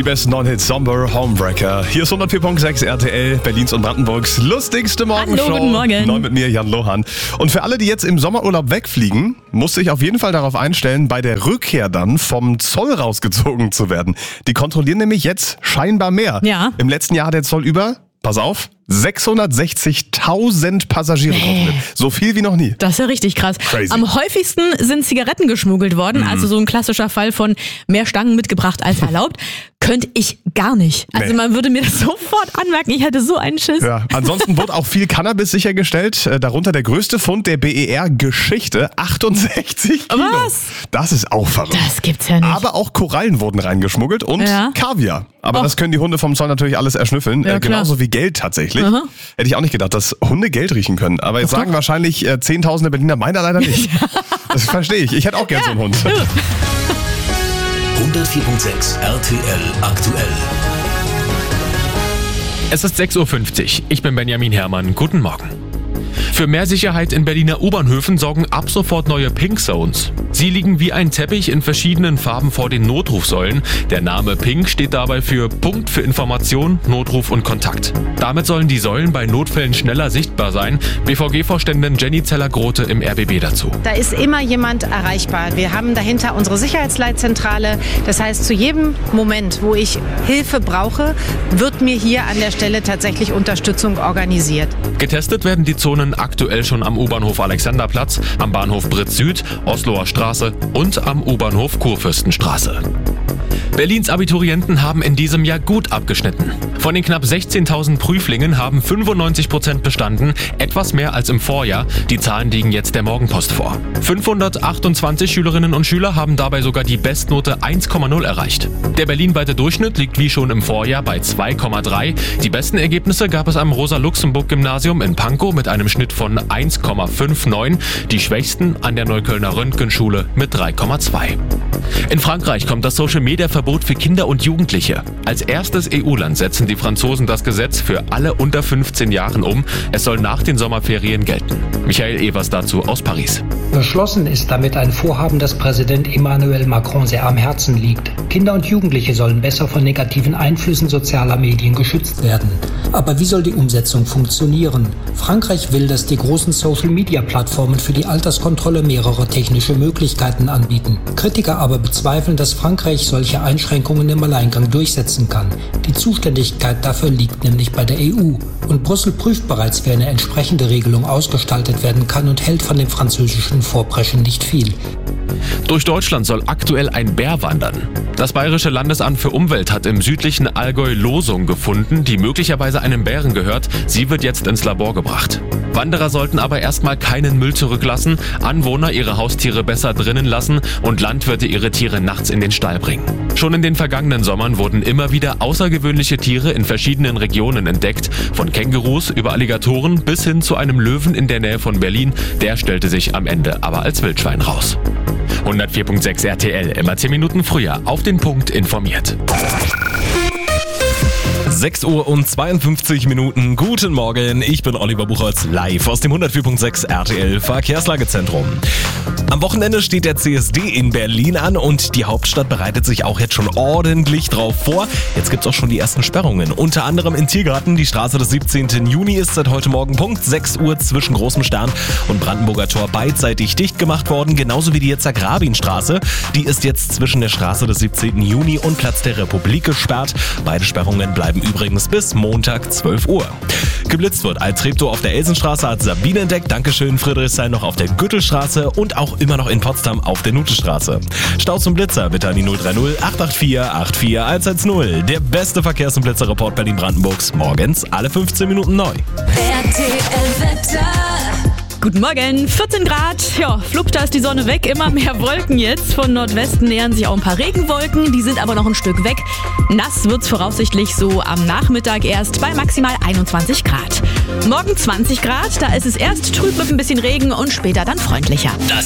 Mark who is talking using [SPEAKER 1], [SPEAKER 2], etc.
[SPEAKER 1] Die besten 9 Hits, Somber, Homebreaker. Hier ist 104.6 RTL, Berlins und Brandenburgs lustigste Morgenshow.
[SPEAKER 2] Hallo, guten Morgen.
[SPEAKER 1] 9 mit mir, Jan Lohan. Und für alle, die jetzt im Sommerurlaub wegfliegen, musst du dich auf jeden Fall darauf einstellen, bei der Rückkehr dann vom Zoll rausgezogen zu werden. Die kontrollieren nämlich jetzt scheinbar mehr.
[SPEAKER 2] Ja.
[SPEAKER 1] Im letzten Jahr hat der Zoll pass auf, 660.000 Passagiere kontrolliert. So viel wie noch nie.
[SPEAKER 2] Das ist ja richtig krass.
[SPEAKER 1] Crazy.
[SPEAKER 2] Am häufigsten sind Zigaretten geschmuggelt worden. Also so ein klassischer Fall von mehr Stangen mitgebracht als erlaubt. Könnte ich gar nicht. Also man würde mir das sofort anmerken. Ich hätte so einen Schiss.
[SPEAKER 1] Ja, ansonsten wurde auch viel Cannabis sichergestellt. Darunter der größte Fund der BER-Geschichte. 68 Kilo.
[SPEAKER 2] Was?
[SPEAKER 1] Das ist auch verrückt.
[SPEAKER 2] Das gibt's ja nicht.
[SPEAKER 1] Aber auch Korallen wurden reingeschmuggelt und Kaviar. Aber das können die Hunde vom Zoll natürlich alles erschnüffeln.
[SPEAKER 2] Ja,
[SPEAKER 1] genauso wie Geld tatsächlich.
[SPEAKER 2] Aha.
[SPEAKER 1] Hätte ich auch nicht gedacht, dass Hunde Geld riechen können. Aber jetzt sagen wahrscheinlich Zehntausende Berliner, meiner leider nicht. Das verstehe ich. Ich hätte auch gern so einen Hund.
[SPEAKER 3] 104.6 RTL aktuell.
[SPEAKER 4] Es ist 6.50 Uhr. Ich bin Benjamin Herrmann. Guten Morgen. Für mehr Sicherheit in Berliner U-Bahnhöfen sorgen ab sofort neue Pink Zones. Sie liegen wie ein Teppich in verschiedenen Farben vor den Notrufsäulen. Der Name Pink steht dabei für Punkt für Information, Notruf und Kontakt. Damit sollen die Säulen bei Notfällen schneller sichtbar sein. BVG-Vorständin Jenny Zeller-Grote im RBB dazu.
[SPEAKER 5] Da ist immer jemand erreichbar. Wir haben dahinter unsere Sicherheitsleitzentrale. Das heißt, zu jedem Moment, wo ich Hilfe brauche, wird mir hier an der Stelle tatsächlich Unterstützung organisiert.
[SPEAKER 4] Getestet werden die Zonen aktuell schon am U-Bahnhof Alexanderplatz, am Bahnhof Britz Süd, Osloer Straße und am U-Bahnhof Kurfürstenstraße. Berlins Abiturienten haben in diesem Jahr gut abgeschnitten. Von den knapp 16.000 Prüflingen haben 95% bestanden, etwas mehr als im Vorjahr. Die Zahlen liegen jetzt der Morgenpost vor. 528 Schülerinnen und Schüler haben dabei sogar die Bestnote 1,0 erreicht. Der berlinweite Durchschnitt liegt wie schon im Vorjahr bei 2,3. Die besten Ergebnisse gab es am Rosa-Luxemburg-Gymnasium in Pankow mit einem Schnitt von 1,59. Die schwächsten an der Neuköllner Röntgenschule mit 3,2. In Frankreich kommt das Social-Media-Verbot für Kinder und Jugendliche. Als erstes EU-Land setzen die Franzosen das Gesetz für alle unter 15 Jahren um. Es soll nach den Sommerferien gelten. Michael Evers dazu aus Paris.
[SPEAKER 6] Beschlossen ist damit ein Vorhaben, das Präsident Emmanuel Macron sehr am Herzen liegt. Kinder und Jugendliche sollen besser von negativen Einflüssen sozialer Medien geschützt werden. Aber wie soll die Umsetzung funktionieren? Frankreich will, dass die großen Social-Media-Plattformen für die Alterskontrolle mehrere technische Möglichkeiten anbieten. Kritiker aber bezweifeln, dass Frankreich solche Einschränkungen im Alleingang durchsetzen kann. Die Zuständigkeit dafür liegt nämlich bei der EU. Und Brüssel prüft bereits, wie eine entsprechende Regelung ausgestaltet werden kann und hält von dem französischen Vorpreschen nicht viel.
[SPEAKER 4] Durch Deutschland soll aktuell ein Bär wandern. Das Bayerische Landesamt für Umwelt hat im südlichen Allgäu Losung gefunden, die möglicherweise einem Bären gehört. Sie wird jetzt ins Labor gebracht. Wanderer sollten aber erstmal keinen Müll zurücklassen, Anwohner ihre Haustiere besser drinnen lassen und Landwirte ihre Tiere nachts in den Stall bringen. Schon in den vergangenen Sommern wurden immer wieder außergewöhnliche Tiere in verschiedenen Regionen entdeckt. Von Kängurus über Alligatoren bis hin zu einem Löwen in der Nähe von Berlin. Der stellte sich am Ende aber als Wildschwein raus. 104.6 RTL, immer 10 Minuten früher, auf den Punkt informiert.
[SPEAKER 7] 6:52 Uhr. Guten Morgen, ich bin Oliver Buchholz, live aus dem 104.6 RTL Verkehrslagezentrum. Am Wochenende steht der CSD in Berlin an und die Hauptstadt bereitet sich auch jetzt schon ordentlich drauf vor. Jetzt gibt's auch schon die ersten Sperrungen. Unter anderem in Tiergarten, die Straße des 17. Juni ist seit heute Morgen Punkt 6 Uhr zwischen Großem Stern und Brandenburger Tor beidseitig dicht gemacht worden. Genauso wie die Yitzhak-Rabin-Straße. Die ist jetzt zwischen der Straße des 17. Juni und Platz der Republik gesperrt. Beide Sperrungen bleiben übrigens bis Montag 12 Uhr. Geblitzt wird Altreptow auf der Elsenstraße, hat Sabine entdeckt. Dankeschön, Friedrichshain noch auf der Gürtelstraße und auch immer noch in Potsdam auf der Nutestraße. Stau zum Blitzer bitte an die 030 884 84 110. Der beste Verkehrs- und Blitzerreport Berlin-Brandenburgs. Morgens alle 15 Minuten neu.
[SPEAKER 2] Guten Morgen, 14 Grad. Ja, flupp, da ist die Sonne weg. Immer mehr Wolken jetzt. Von Nordwesten nähern sich auch ein paar Regenwolken. Die sind aber noch ein Stück weg. Nass wird's voraussichtlich so am Nachmittag erst bei maximal 21 Grad. Morgen 20 Grad. Da ist es erst trüb mit ein bisschen Regen und später dann freundlicher.